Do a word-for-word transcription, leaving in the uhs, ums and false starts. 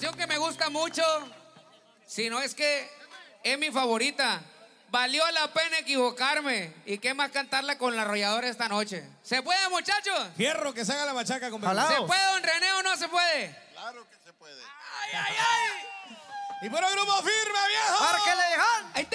canción que me gusta mucho, si no es que es mi favorita. Valió la pena equivocarme. ¿Y qué más cantarla con la arrolladora esta noche? ¿Se puede, muchachos? Fierro que se haga la machaca con ¿Se puede, don René, o no se puede? Claro que se puede. ¡Ay, ay, ay! Y por el grupo firme, viejo. Para que le dejan. Ahí